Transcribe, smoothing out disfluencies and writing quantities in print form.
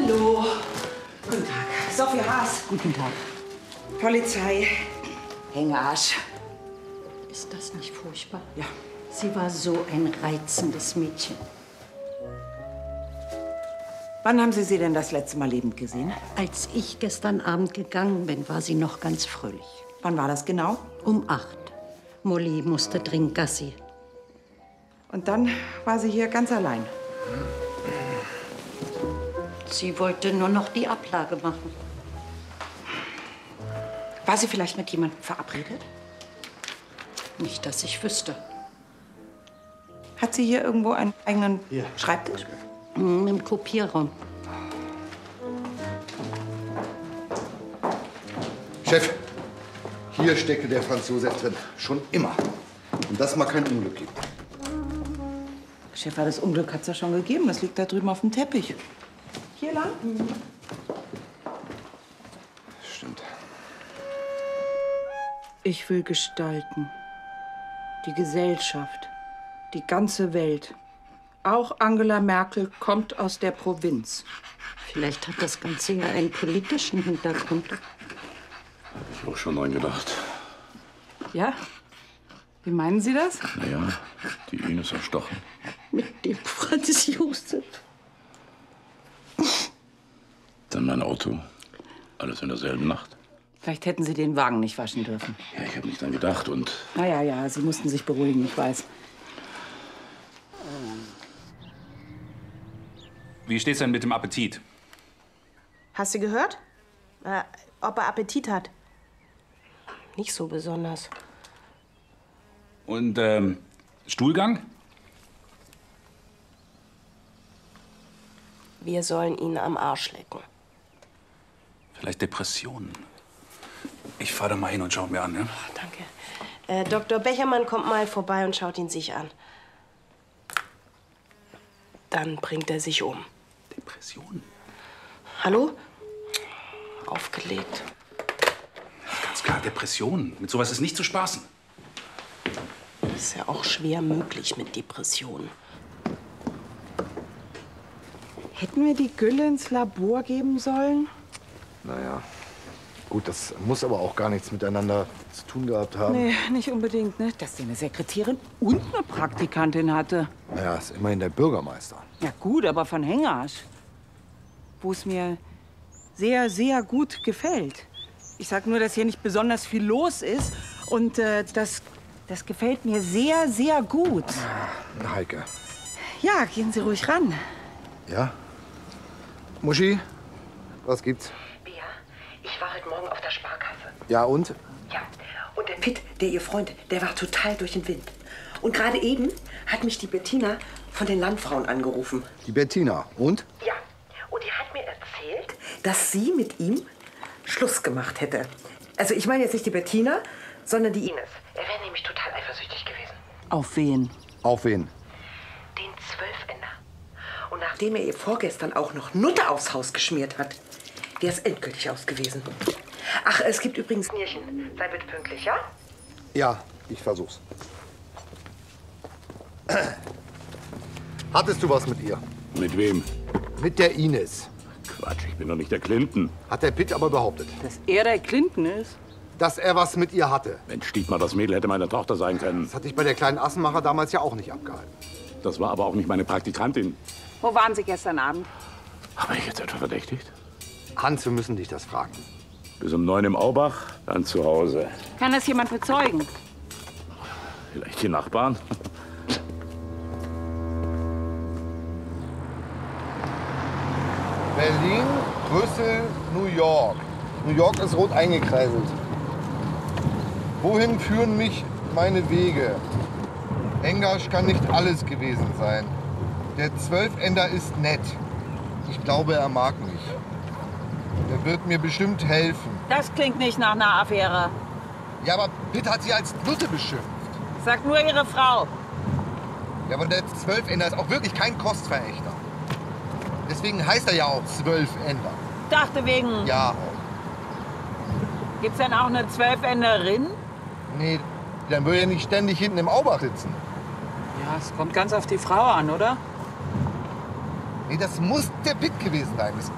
Hallo. Guten Tag. Sophie Haas. Guten Tag. Polizei. Hängearsch. Ist das nicht furchtbar? Ja. Sie war so ein reizendes Mädchen. Wann haben Sie sie denn das letzte Mal lebend gesehen? Als ich gestern Abend gegangen bin, war sie noch ganz fröhlich. Wann war das genau? Um 8. Molly musste dringend Gassi. Und dann war sie hier ganz allein. Sie wollte nur noch die Ablage machen. War sie vielleicht mit jemandem verabredet? Nicht, dass ich wüsste. Hat sie hier irgendwo einen eigenen Schreibtisch? Im Kopierraum. Chef, hier steckte der Franz Josef drin. Schon immer. Und das mal kein Unglück gibt. Chef, das Unglück hat es ja schon gegeben. Das liegt da drüben auf dem Teppich. Hier lang? Stimmt. Ich will gestalten. Die Gesellschaft. Die ganze Welt. Auch Angela Merkel kommt aus der Provinz. Vielleicht hat das Ganze ja einen politischen Hintergrund. Ich habe auch schon dran gedacht. Ja? Wie meinen Sie das? Naja, die Ines erstochen. Mit dem Franz Josef. Dann mein Auto. Alles in derselben Nacht. Vielleicht hätten Sie den Wagen nicht waschen dürfen. Ja, ich habe nicht dran gedacht und... Ja, Sie mussten sich beruhigen, ich weiß. Wie steht's denn mit dem Appetit? Hast du gehört? Ob er Appetit hat? Nicht so besonders. Und Stuhlgang? Wir sollen ihn am Arsch lecken. Vielleicht Depressionen. Ich fahr da mal hin und schau mir an, ja? Danke. Dr. Bechermann kommt mal vorbei und schaut ihn sich an. Dann bringt er sich um. Depressionen? Hallo? Aufgelegt. Ganz klar, Depressionen. Mit sowas ist nicht zu spaßen. Das ist ja auch schwer möglich mit Depressionen. Hätten wir die Gülle ins Labor geben sollen? Naja, gut, das muss aber auch gar nichts miteinander zu tun gehabt haben. Nee, nicht unbedingt, ne? Dass sie eine Sekretärin und eine Praktikantin hatte. Naja, ist immerhin der Bürgermeister. Ja gut, aber von Hängearsch. Wo es mir sehr, sehr gut gefällt. Ich sag nur, dass hier nicht besonders viel los ist. Und das gefällt mir sehr, sehr gut. Heike. Ja, gehen Sie ruhig ran. Ja? Muschi, was gibt's? Bea, ich war heute Morgen auf der Sparkasse. Ja, und? Ja, und der Pitt, der ihr Freund, der war total durch den Wind. Und gerade eben hat mich die Bettina von den Landfrauen angerufen. Die Bettina. Und? Ja, und die hat mir erzählt, dass sie mit ihm Schluss gemacht hätte. Also ich meine jetzt nicht die Bettina, sondern die Ines. Er wäre nämlich total eifersüchtig gewesen. Auf wen? Auf wen? Den Zwölfender. Und nachdem er ihr vorgestern auch noch Nutte aufs Haus geschmiert hat, wäre es endgültig aus gewesen. Ach, es gibt übrigens Nierchen. Sei bitte pünktlich, ja? Ja, ich versuch's. Hattest du was mit ihr? Mit wem? Mit der Ines. Quatsch, ich bin doch nicht der Clinton. Hat der Pitt aber behauptet. Dass er der Clinton ist? Dass er was mit ihr hatte. Mensch, Dietmar, das Mädel hätte meine Tochter sein können. Das hatte ich bei der kleinen Assenmacher damals ja auch nicht abgehalten. Das war aber auch nicht meine Praktikantin. Wo waren Sie gestern Abend? Habe ich jetzt etwa verdächtigt? Hans, wir müssen dich das fragen. Bis um 9 im Aubach, dann zu Hause. Kann das jemand bezeugen? Vielleicht die Nachbarn? Berlin, Brüssel, New York. New York ist rot eingekreiselt. Wohin führen mich meine Wege? Engasch kann nicht alles gewesen sein. Der Zwölfender ist nett. Ich glaube, er mag mich. Er wird mir bestimmt helfen. Das klingt nicht nach einer Affäre. Ja, aber Pitt hat sie als Nutte beschimpft. Sagt nur Ihre Frau. Ja, aber der Zwölfender ist auch wirklich kein Kostverächter. Deswegen heißt er ja auch Zwölfender. Dachte wegen. Ja. Gibt's denn auch eine Zwölfenderin? Nee, dann würde er nicht ständig hinten im Aubach sitzen. Ja, es kommt ganz auf die Frau an, oder? Nee, das muss der Pitt gewesen sein. Das